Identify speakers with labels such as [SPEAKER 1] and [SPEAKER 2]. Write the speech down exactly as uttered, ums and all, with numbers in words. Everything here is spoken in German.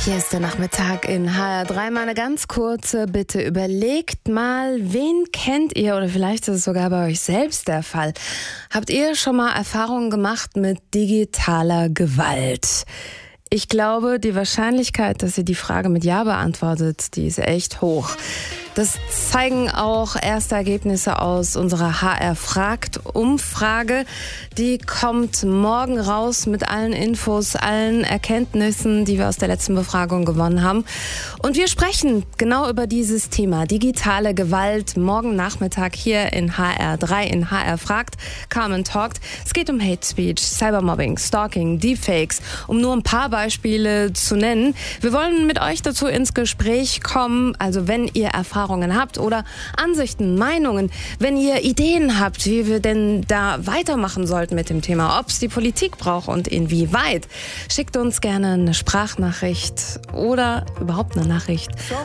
[SPEAKER 1] Hier ist der Nachmittag in H R drei. Mal eine ganz kurze Bitte. Überlegt mal, wen kennt ihr oder vielleicht ist es sogar bei euch selbst der Fall. Habt ihr schon mal Erfahrungen gemacht mit digitaler Gewalt? Ich glaube, die Wahrscheinlichkeit, dass ihr die Frage mit Ja beantwortet, die ist echt hoch. Das zeigen auch erste Ergebnisse aus unserer H R fragt Umfrage. Die kommt morgen raus mit allen Infos, allen Erkenntnissen, die wir aus der letzten Befragung gewonnen haben. Und wir sprechen genau über dieses Thema, digitale Gewalt, morgen Nachmittag hier in H R drei in H R fragt, Carmen talkt. Es geht um Hate Speech, Cybermobbing, Stalking, Deepfakes, um nur ein paar Beispiele zu nennen. Wir wollen mit euch dazu ins Gespräch kommen, also wenn ihr Erfahrungen habt oder Ansichten, Meinungen, wenn ihr Ideen habt, wie wir denn da weitermachen sollten mit dem Thema, ob es die Politik braucht und inwieweit, schickt uns gerne eine Sprachnachricht oder überhaupt eine Nachricht